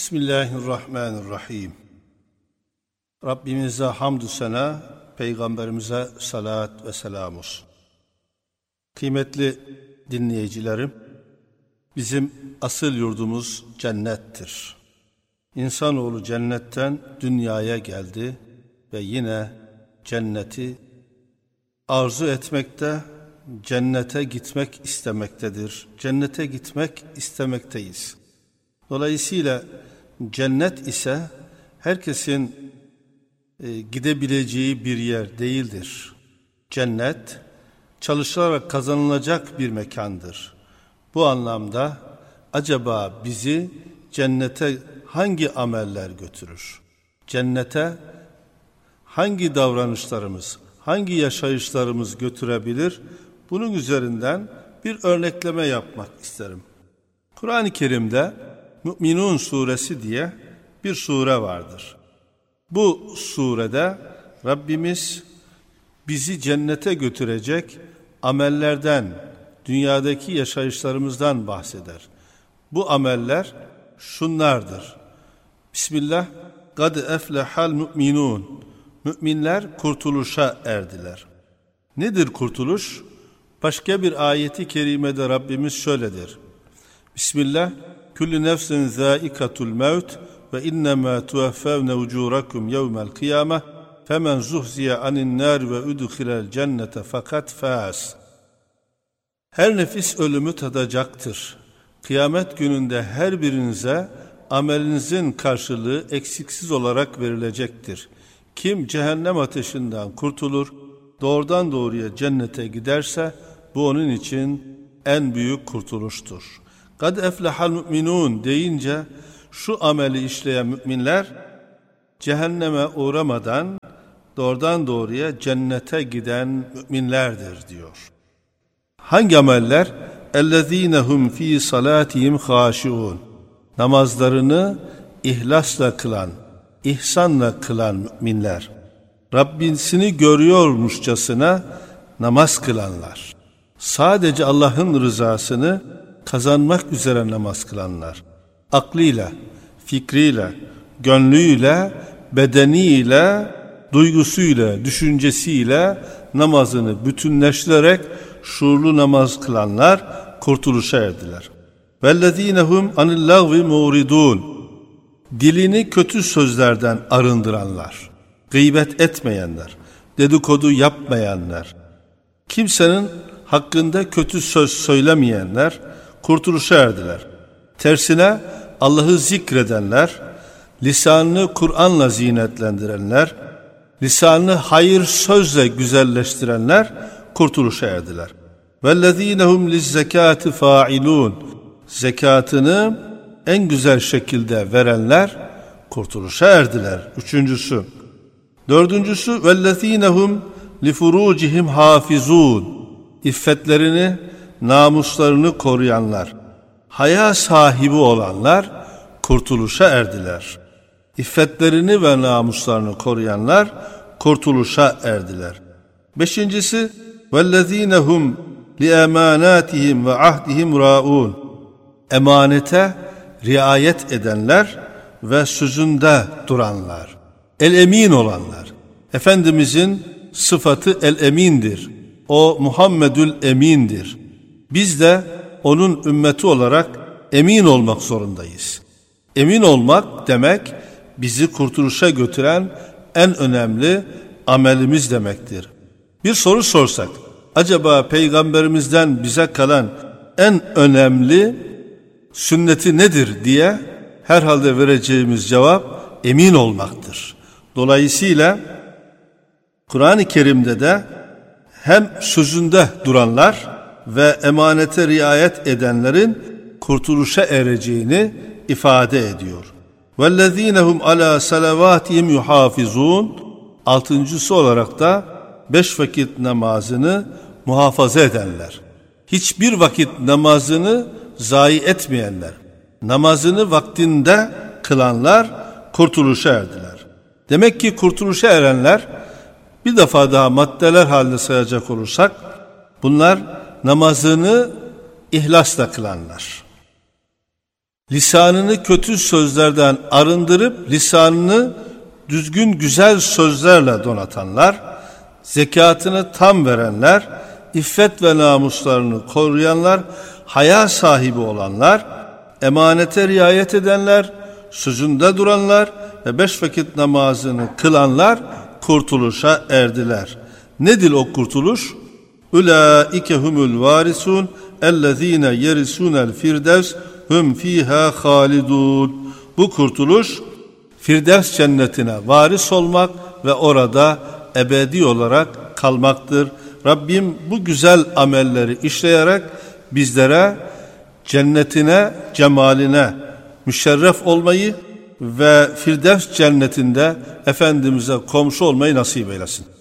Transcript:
Bismillahirrahmanirrahim. Rabbimize hamdü sena, Peygamberimize salat ve selam olsun. Kıymetli dinleyicilerim, bizim asıl yurdumuz cennettir. İnsanoğlu cennetten dünyaya geldi ve yine cenneti arzu etmekte, cennete gitmek istemektedir. Cennete gitmek istemekteyiz. Dolayısıyla cennet ise herkesin gidebileceği bir yer değildir. Cennet çalışılarak kazanılacak bir mekandır. Bu anlamda acaba bizi cennete hangi ameller götürür? Cennete hangi davranışlarımız, hangi yaşayışlarımız götürebilir? Bunun üzerinden bir örnekleme yapmak isterim. Kur'an-ı Kerim'de Mü'minun suresi diye bir sure vardır. Bu surede Rabbimiz bizi cennete götürecek amellerden, dünyadaki yaşayışlarımızdan bahseder. Bu ameller şunlardır. Bismillah, kad eflehal mü'minun. Müminler kurtuluşa erdiler. Nedir kurtuluş? Başka bir ayeti kerimede Rabbimiz şöyledir. Bismillah, kullu nefsin zâikatul mevt ve innemâ tuvaffevne ucûrakum yevmel kıyâmeh femen zuhziye anin nâr ve udkhilel cennete fakat fâz. Her nefis ölümü tadacaktır. Kıyamet gününde her birinize amelinizin karşılığı eksiksiz olarak verilecektir. Kim cehennem ateşinden kurtulur, doğrudan doğruya cennete giderse bu onun için en büyük kurtuluştur. Kad eflehal mü'minun deyince şu ameli işleyen müminler cehenneme uğramadan doğrudan doğruya cennete giden müminlerdir diyor. Hangi ameller? Ellezinehum fi salatihim haşiun. Namazlarını ihlasla kılan, ihsanla kılan müminler. Rabbisini görüyormuşçasına namaz kılanlar. Sadece Allah'ın rızasını kazanmak üzere namaz kılanlar. Aklıyla, fikriyle, gönlüyle, bedeniyle, duygusuyla, düşüncesiyle namazını bütünleştirerek şuurlu namaz kılanlar kurtuluşa erdiler. وَالَّذ۪ينَهُمْ عَنِ اللّٰغْوِ مُورِدُونَ. Dilini kötü sözlerden arındıranlar, gıybet etmeyenler, dedikodu yapmayanlar, kimsenin hakkında kötü söz söylemeyenler kurtuluşa erdiler. Tersine Allah'ı zikredenler, lisanını Kur'an'la zinetlendirenler, lisanını hayır sözle güzelleştirenler kurtuluşa erdiler. وَالَّذ۪ينَهُمْ لِلزَّكَاتِ فَاعِلُونَ. Zekatını en güzel şekilde verenler kurtuluşa erdiler. Üçüncüsü. Dördüncüsü وَالَّذ۪ينَهُمْ لِفُرُوجِهِمْ حَافِظُونَ. İffetlerini, namuslarını koruyanlar, haya sahibi olanlar kurtuluşa erdiler. İffetlerini ve namuslarını koruyanlar kurtuluşa erdiler. Beşincisi وَالَّذ۪ينَهُمْ لِأَمَانَاتِهِمْ وَعَهْدِهِمْ رَاءُونَ. Emanete riayet edenler ve sözünde duranlar, el-emin olanlar. Efendimizin sıfatı el-emindir. O Muhammedül Emin'dir. Biz de onun ümmeti olarak emin olmak zorundayız. Emin olmak demek bizi kurtuluşa götüren en önemli amelimiz demektir. Bir soru sorsak, acaba Peygamberimizden bize kalan en önemli sünneti nedir diye herhalde vereceğimiz cevap emin olmaktır. Dolayısıyla Kur'an-ı Kerim'de de hem sözünde duranlar ve emanete riayet edenlerin kurtuluşa ereceğini ifade ediyor. وَالَّذ۪ينَهُمْ عَلَى سَلَوَاتِهِمْ يُحَافِظُونَ. Altıncısı olarak da 5 vakit namazını muhafaza edenler. Hiçbir vakit namazını zayi etmeyenler, namazını vaktinde kılanlar kurtuluşa erdiler. Demek ki kurtuluşa erenler, bir defa daha maddeler halinde sayacak olursak, bunlar namazını ihlasla kılanlar, lisanını kötü sözlerden arındırıp lisanını düzgün güzel sözlerle donatanlar, zekatını tam verenler, iffet ve namuslarını koruyanlar, haya sahibi olanlar, emanete riayet edenler, sözünde duranlar ve 5 vakit namazını kılanlar kurtuluşa erdiler. Nedir o kurtuluş? Ulaike humul varisun ellezine yerisunel firdevs hum fiha halidun. Bu kurtuluş Firdevs cennetine varis olmak ve orada ebedi olarak kalmaktır. Rabbim bu güzel amelleri işleyerek bizlere cennetine, cemaline müşerref olmayı ve Firdevs cennetinde Efendimiz'e komşu olmayı nasip eylesin.